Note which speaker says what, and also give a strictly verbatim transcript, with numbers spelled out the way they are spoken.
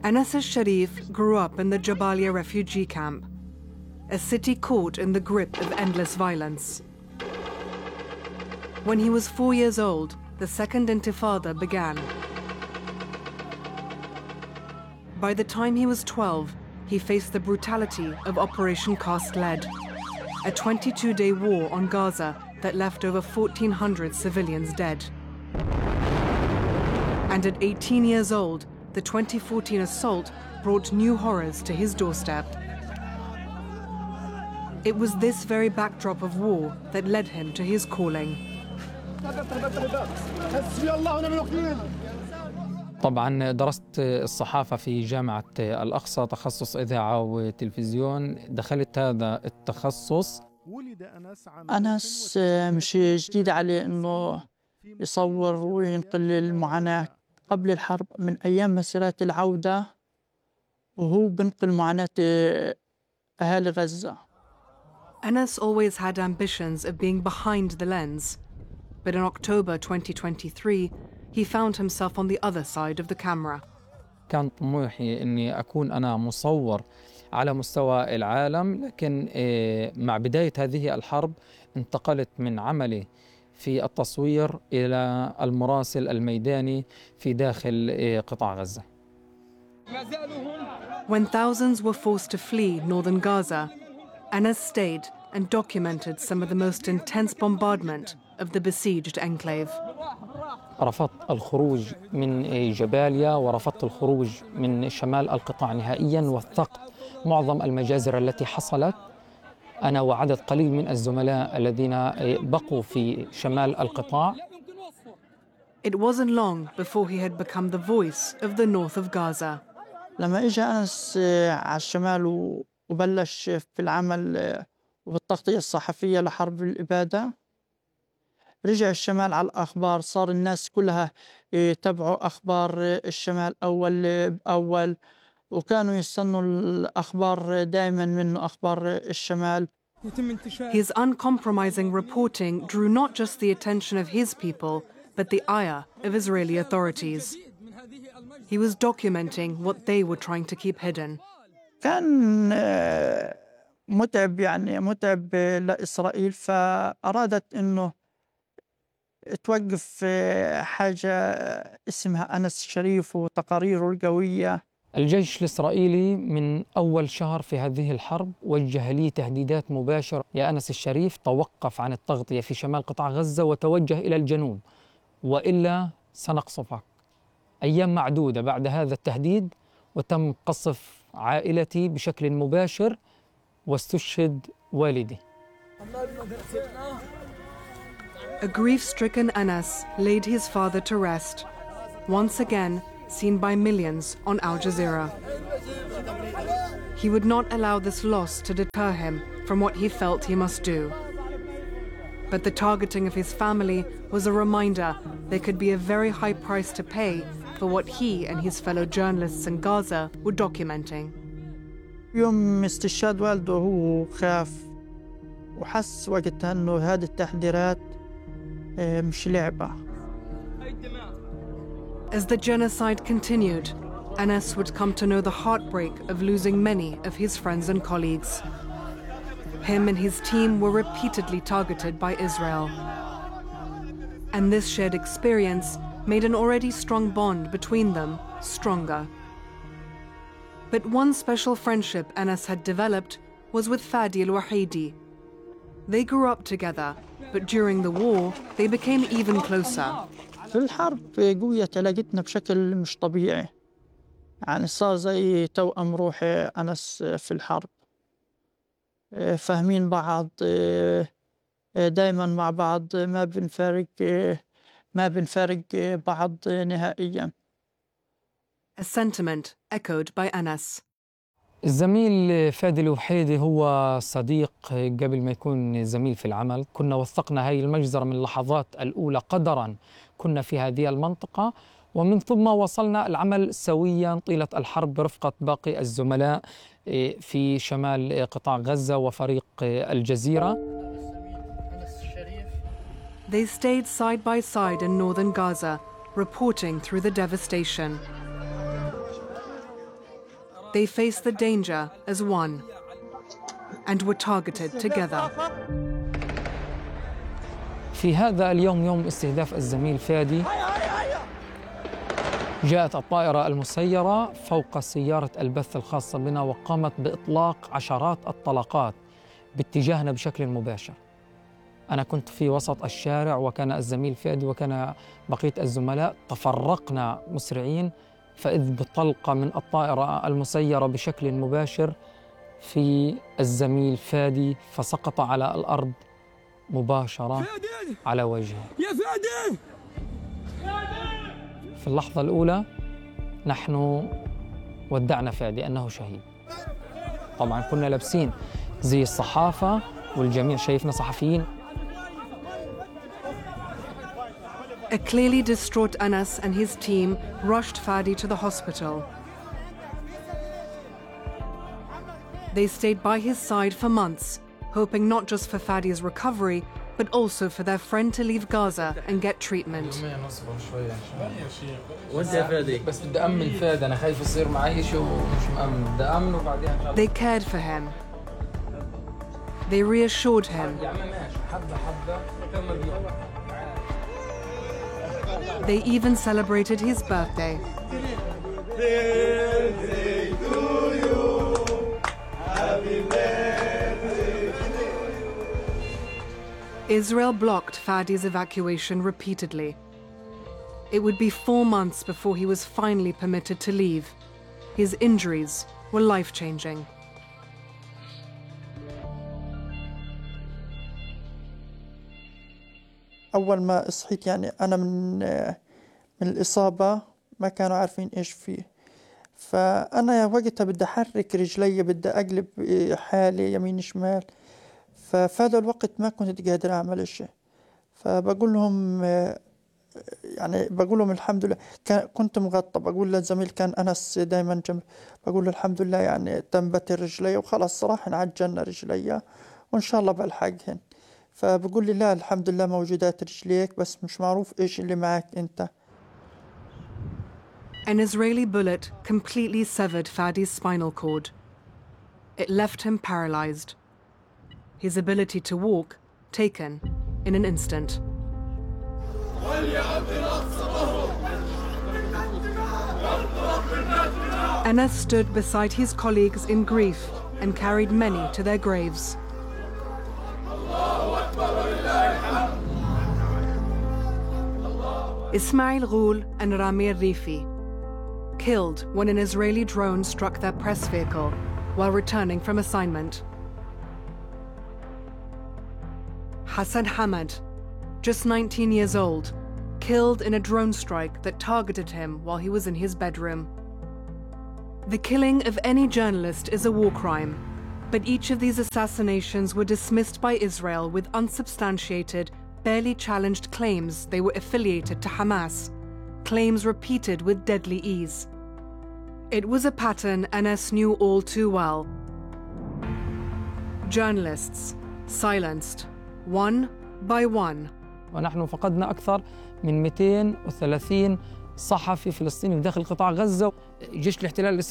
Speaker 1: Anas al-Sharif grew up in the Jabalia refugee camp, a city caught in the grip of endless violence. When he was four years old, the Second Intifada began. By the time he was twelve, he faced the brutality of Operation Cast Lead, a twenty-two day war on Gaza that left over fourteen hundred civilians dead. And at eighteen years old, the twenty fourteen assault brought new horrors to his doorstep. It was this very backdrop of war that led him to his calling.
Speaker 2: طبعاً درست الصحافة في جامعة الأقصى، تخصص إذاعة وتلفزيون. دخلت هذا التخصص.
Speaker 3: أنس مش جديد عليه إنه يصور وينقل المعاناة قبل الحرب، من أيام مسيرات العودة وهو بنقل معاناة أهالي غزة.
Speaker 1: Anas always had ambitions of being behind the lens, but in October twenty twenty-three, he found himself on the other side of the camera.
Speaker 2: كان طموحي إني أكون أنا مصور على مستوى العالم، لكن مع بداية هذه الحرب انتقلت من عملي في التصوير إلى المراسل الميداني في داخل قطاع غزة.
Speaker 1: When thousands were forced to flee northern Gaza, Anas stayed and documented some of the most intense bombardment of the besieged enclave.
Speaker 2: رفضت الخروج من جباليا ورفضت الخروج من شمال القطاع نهائياً، وثقت معظم المجازر التي حصلت. أنا وعدد قليل من الزملاء الذين بقوا في شمال القطاع.
Speaker 1: It wasn't long before he had become the voice of the north of Gaza.
Speaker 3: لما إجا أنس على الشمال وبلش في العمل وبالتغطية الصحفية لحرب الإبادة، رجع الشمال على الأخبار، صار الناس كلها يتابعوا أخبار الشمال أول بأول، وكانوا يستنوا الأخبار دائما منه أخبار الشمال.
Speaker 1: His uncompromising reporting drew not just the attention of his people, but the ire of Israeli authorities. He was documenting what they were trying to keep hidden.
Speaker 3: كان متعب، يعني متعب لإسرائيل، فأرادت إنه توقف حاجة اسمها أنس الشريف وتقاريره القوية.
Speaker 2: الجيش الإسرائيلي من أول شهر في هذه الحرب وجه لي تهديدات مباشرة: يا أنس الشريف، توقف عن التغطية في شمال قطاع غزة وتوجه إلى الجنوب، وإلا سنقصفك. أيام معدودة بعد هذا التهديد وتم قصف عائلتي بشكل مباشر واستشهد والدي.
Speaker 1: A grief-stricken Anas laid his father to rest, once again seen by millions on Al Jazeera. He would not allow this loss to deter him from what he felt he must do. But the targeting of his family was a reminder there could be a very high price to pay for what he and his fellow journalists in Gaza were documenting.
Speaker 3: يوم استشهاد والده هو خاف وحس وقتها إنه هذه التحذيرات مش لعبة.
Speaker 1: As the genocide continued, Anas would come to know the heartbreak of losing many of his friends and colleagues. Him and his team were repeatedly targeted by Israel. And this shared experience made an already strong bond between them stronger. But one special friendship Anas had developed was with Fadi al-Wahidi. They grew up together, but during the war, they became even closer.
Speaker 3: في الحرب قوية علاقتنا بشكل مش طبيعي، يعني صار زي توأم روحي أنس في الحرب، فاهمين بعض دايما مع بعض، ما بنفارق ما بنفارق بعض نهائيا.
Speaker 1: A sentiment echoed by Anas.
Speaker 2: الزميل فادي الوحيدي هو صديق قبل ما يكون زميل في العمل. كنا وثقنا هذه المجزرة من اللحظات الأولى قدرا كنا في هذه المنطقة، ومن ثم وصلنا العمل سويا طيلة الحرب برفقة باقي الزملاء في شمال قطاع غزة وفريق الجزيرة.
Speaker 1: They stayed side by side in northern Gaza, reporting through the devastation. They faced the danger as one and were targeted together.
Speaker 2: في هذا اليوم يوم استهداف الزميل فادي جاءت الطائرة المسيرة فوق سيارة البث الخاصة بنا وقامت بإطلاق عشرات الطلقات باتجاهنا بشكل مباشر. أنا كنت في وسط الشارع وكان الزميل فادي وكان بقية الزملاء، تفرقنا مسرعين فإذ بطلقة من الطائرة المسيرة بشكل مباشر في الزميل فادي فسقط على الأرض مباشرة على وجهه.
Speaker 4: يا فادي!
Speaker 2: في اللحظة الأولى نحن ودعنا فادي أنه شهيد. طبعا كنا لابسين زي الصحافة والجميع شايفنا صحفيين.
Speaker 1: A clearly distraught Anas and his team rushed Fadi to the hospital. They stayed by his side for months, hoping not just for Fadi's recovery, but also for their friend to leave Gaza and get treatment. They cared for him. They reassured him. They even celebrated his birthday. Israel blocked Fadi's evacuation repeatedly. It would be four months before he was finally permitted to leave. His injuries were life-changing.
Speaker 3: أول ما صحيت يعني أنا من من الإصابة ما كانوا عارفين إيش فيه، فأنا وقتها بدي أحرك رجلي، بدي أقلب حالي يمين شمال، ففي هذا الوقت ما كنت قادر أعمل شيء. فبقول لهم يعني بقول لهم الحمد لله كنت مغطى، بقول للزميل كان أنس دائما جنب، بقول له الحمد لله يعني تنبت رجلي وخلاص صراحة عجلنا رجلي وإن شاء الله بلحقهن. فبقول لي لا الحمد لله موجودات رجليك بس مش معروف إيش اللي معك أنت.
Speaker 1: An Israeli bullet completely severed Fadi's spinal cord. It left him paralyzed. His ability to walk taken in an instant. Anas stood beside his colleagues in grief and carried many to their graves. Ismail Ghul and Ramir Rifi, killed when an Israeli drone struck their press vehicle while returning from assignment. Hassan Hamad, just nineteen years old, killed in a drone strike that targeted him while he was in his bedroom. The killing of any journalist is a war crime, but each of these assassinations were dismissed by Israel with unsubstantiated, barely challenged claims they were affiliated to Hamas, claims repeated with deadly ease. It was a pattern Anas knew all too well. Journalists silenced, one by one.
Speaker 2: ونحن فقدنا أكثر من مئتين وثلاثين صحفي فلسطيني داخل قطاع غزة. جيش الاحتلال الإسرائيلي